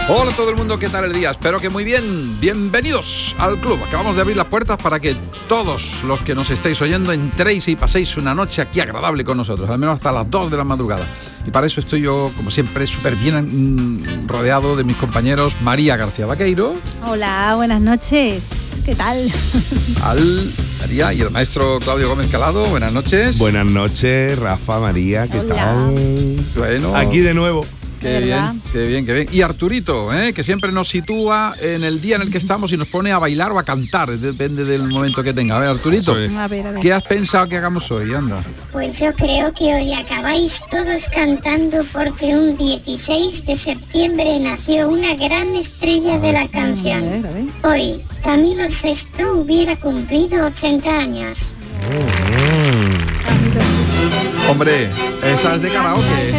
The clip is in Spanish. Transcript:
Hola a todo el mundo, ¿qué tal el día? Espero que muy bien. Bienvenidos al club. Acabamos de abrir las puertas para que todos los que nos estéis oyendo entréis y paséis una noche aquí agradable con nosotros, al menos hasta las 2 de la madrugada. Y para eso estoy yo, como siempre, súper bien rodeado de mis compañeros. María García Vaqueiro. Hola, buenas noches. ¿Qué tal? María y el maestro Claudio Gómez Calado. Buenas noches. Buenas noches, Rafa, María, ¿qué Hola. tal? Bueno, Aquí de nuevo. Qué bien, qué bien, qué bien. Y Arturito, que siempre nos sitúa en el día en el que estamos y nos pone a bailar o a cantar, depende del momento que tenga. A ver, Arturito, A ver. ¿qué has pensado que hagamos hoy? Anda. Pues yo creo que hoy acabáis todos cantando porque un 16 de septiembre nació una gran estrella de la canción. A ver. Hoy, Camilo VI hubiera cumplido 80 años. Hombre, ¿esa es de karaoke?